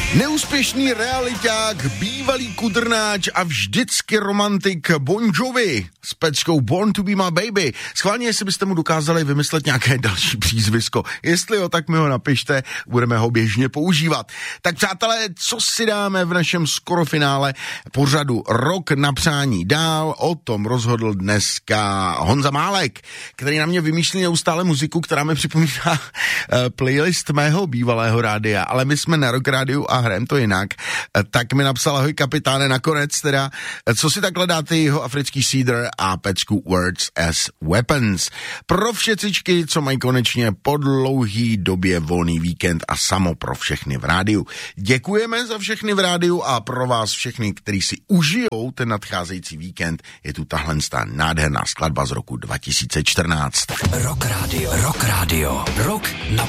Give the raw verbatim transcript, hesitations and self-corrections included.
Neúspěšný realiťák, bývalý kudrnáč a vždycky romantik Bon Jovi s peckou Born to be my baby. Schválně, jestli byste mu dokázali vymyslet nějaké další přízvisko. Jestli jo, tak mi ho napište, budeme ho běžně používat. Tak přátelé, co si dáme v našem skorofinále pořadu Rok na přání dál? O tom rozhodl dneska Honza Málek, který na mě vymýšlí neustále muziku, která mi připomíná playlist mého bývalého rádia, ale my jsme na Rock Rádiu a hrajeme to jinak. Tak mi napsal: ahoj kapitáne, nakonec teda, co si takhle dáte jeho africký Cedar a pecku Words as Weapons. Pro všecičky, co mají konečně po dlouhý době volný víkend a samo pro všechny v rádiu. Děkujeme za všechny v rádiu a pro vás všechny, kteří si užijou ten nadcházející víkend, je tu tahle nádherná skladba z roku dva tisíce čtrnáct. Rock Rádio, Rock Rádio, Rock na